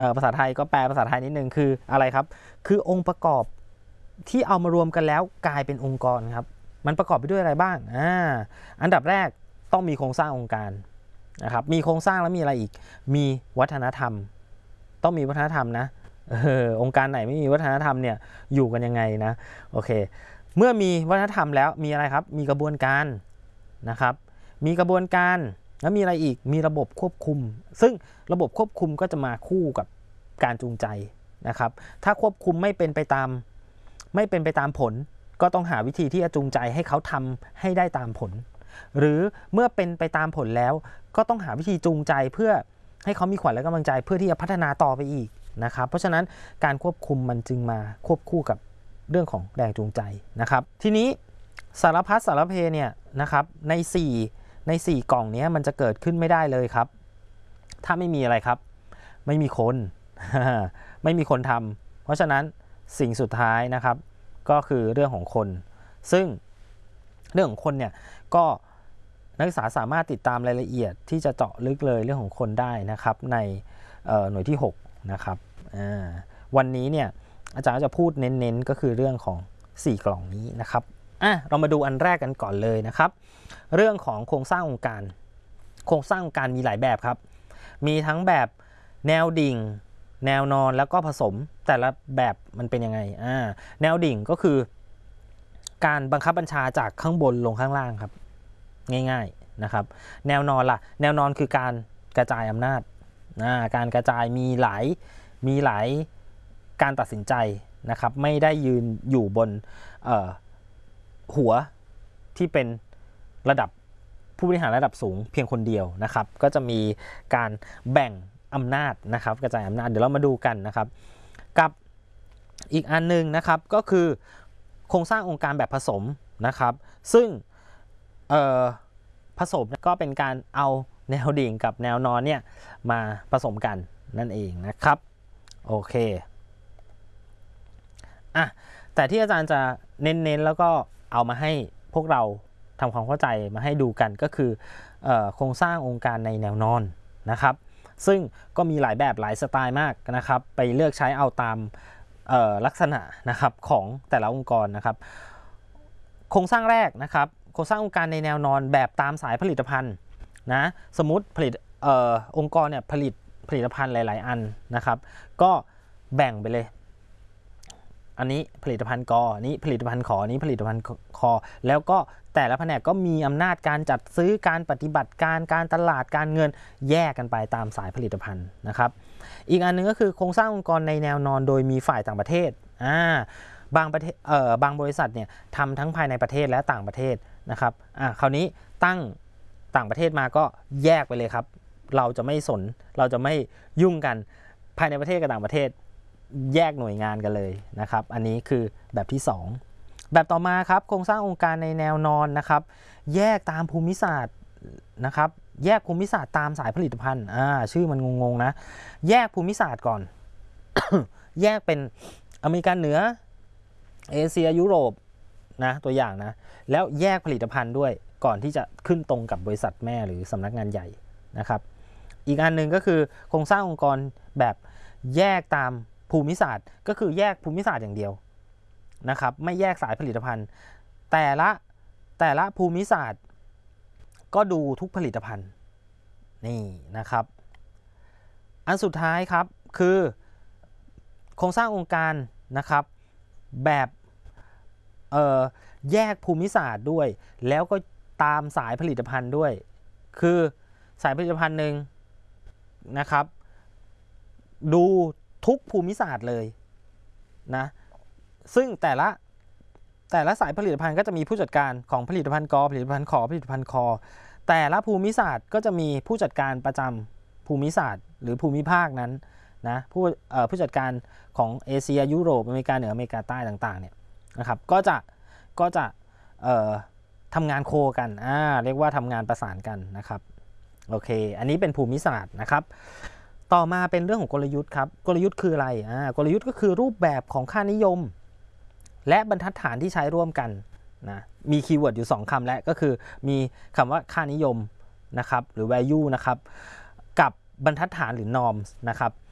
ภาษาไทยก็แปลภาษาไทยนิดนึงคืออะไรครับคือองค์ประกอบที่เอามารวมกันแล้วกลายเป็นองค์กรครับมันประกอบไปด้วยอะไรบ้างอันดับแรกต้องมีโครงสร้างองค์การนะครับมีโครงสร้างแล้วมีอะไรอีกมีวัฒนธรรมต้องมีวัฒนธรรมนะองค์การไหนไม่มีวัฒนธรรมเนี่ยอยู่กันยังไงนะโอเคเมื่อมีวัฒนธรรมแล้วมีอะไรครับมีกระบวนการนะครับมีกระบวนการแล้วมีอะไรอีกมีระบบควบคุมซึ่งระบบควบคุมก็จะมาคู่กับการจูงใจนะครับถ้าควบคุมไม่เป็นไปตามผลก็ต้องหาวิธีที่จะจูงใจให้เขาทำให้ได้ตามผลหรือเมื่อเป็นไปตามผลแล้วก็ต้องหาวิธีจูงใจเพื่อให้เขามีขวัญและกำลังใจเพื่อที่จะพัฒนาต่อไปอีกนะครับเพราะฉะนั้นการควบคุมมันจึงมาควบคู่กับเรื่องของแรงจูงใจนะครับทีนี้สารพัดสารเพเนี่ยนะครับใน4กล่องนี้มันจะเกิดขึ้นไม่ได้เลยครับถ้าไม่มีอะไรครับไม่มีคน ไม่มีคนทำเพราะฉะนั้นสิ่งสุดท้ายนะครับก็คือเรื่องของคนซึ่งเรื่องของคนเนี่ยก็นักศึกษาสามารถติดตามรายละเอียดที่จะเจาะลึกเลยเรื่องของคนได้นะครับในหน่วยที่6นะครับวันนี้เนี่ยอาจารย์จะพูดเน้นๆก็คือเรื่องของ4กล่องนี้นะครับเรามาดูอันแรกกันก่อนเลยนะครับเรื่องของโครงสร้างองค์การโครงสร้างองค์การมีหลายแบบครับมีทั้งแบบแนวดิ่งแนวนอนแล้วก็ผสมแต่ละแบบมันเป็นยังไงแนวดิ่งก็คือการบังคับบัญชาจากข้างบนลงข้างล่างครับง่ายๆนะครับแนวนอนล่ะแนวนอนคือการกระจายอำนาจการกระจายมีหลายการตัดสินใจนะครับไม่ได้ยืนอยู่บนหัวที่เป็นระดับผู้บริหารระดับสูงเพียงคนเดียวนะครับก็จะมีการแบ่งอำนาจนะครับกระจายอำนาจเดี๋ยวเรามาดูกันนะครับกับอีกอันนึงนะครับก็คือโครงสร้างองค์การแบบผสมนะครับซึ่งผสมก็เป็นการเอาแนวดิ่งกับแนวนอนเนี่ยมาผสมกันนั่นเองนะครับโอเคแต่ที่อาจารย์จะเน้นๆแล้วก็เอามาให้พวกเราทำความเข้าใจมาให้ดูกันก็คือโครงสร้างองค์การในแนวนอนนะครับซึ่งก็มีหลายแบบหลายสไตล์มากนะครับไปเลือกใช้เอาตามลักษณะนะครับของแต่ละองค์กรนะครับโครงสร้างแรกนะครับโครงสร้างองค์การในแนวนอนแบบตามสายผลิตภัณฑ์นะสมมุติผลิตองค์กรเนี่ยผลิตผลิตภัณฑ์หลายๆอันนะครับก็แบ่งไปเลยอันนี้ผลิตภัณฑ์กนี้ผลิตภัณฑ์ขอนี้ผลิตภัณฑ์คอแล้วก็แต่ละแผนกก็มีอำนาจการจัดซื้อการปฏิบัติการตลาดการเงินแยกกันไปตามสายผลิตภัณฑ์นะครับอีกอันนึงก็คือโครงสร้างองค์กรในแนวนอนโดยมีฝ่ายต่างประเทศบางบริษัทเนี่ยทำทั้งภายในประเทศและต่างประเทศนะครับคราวนี้ตั้งต่างประเทศมาก็แยกไปเลยครับเราจะไม่ยุ่งกันภายในประเทศกับต่างประเทศแยกหน่วยงานกันเลยนะครับอันนี้คือแบบที่2แบบต่อมาครับโครงสร้างองค์การในแนวนอนนะครับแยกตามภูมิศาสตร์นะครับแยกภูมิศาสตร์ตามสายผลิตภัณฑ์ชื่อมันงงๆนะแยกภูมิศาสตร์ก่อน แยกเป็นอเมริกาเหนือเอเชียยุโรปนะตัวอย่างนะแล้วแยกผลิตภัณฑ์ด้วยก่อนที่จะขึ้นตรงกับบริษัทแม่หรือสำนักงานใหญ่นะครับอีกอันหนึ่งก็คือโครงสร้างองค์กรแบบแยกตามภูมิศาสตร์ก็คือแยกภูมิศาสตร์อย่างเดียวนะครับไม่แยกสายผลิตภัณฑ์แต่ละภูมิศาสตร์ก็ดูทุกผลิตภัณฑ์นี่นะครับอันสุดท้ายครับคือโครงสร้างองค์การนะครับแบบแยกภูมิศาสตร์ด้วยแล้วก็ตามสายผลิตภัณฑ์ด้วยคือสายผลิตภัณฑ์หนึ่งนะครับดูทุกภูมิศาสตร์เลยนะซึ่งแต่ละสายผลิตภัณฑ์ก็จะมีผู้จัดการของผลิตภัณฑ์กผลิตภัณฑ์ขอผลิตภัณฑ์คอแต่ละภูมิศาสตร์ก็จะมีผู้จัดการประจำภูมิศาสตร์หรือภูมิภาคนั้นนะผู้จัดการของเอเชียยุโรปอเมริกาเหนืออเมริกาใต้ต่างๆเนี่ยนะครับก็จะทำงานโคกันเรียกว่าทำงานประสานกันนะครับโอเคอันนี้เป็นภูมิศาสตร์นะครับต่อมาเป็นเรื่องของกลยุทธ์ครับกลยุทธ์คืออะไรกลยุทธ์ก็คือรูปแบบของค่านิยมและบรรทัดฐานที่ใช้ร่วมกันนะมีคีย์เวิร์ดอยู่2คำและก็คือมีคำว่าค่านิยมนะครับหรือ value นะครับกับบรรทัดฐานหรือ norms นะครับ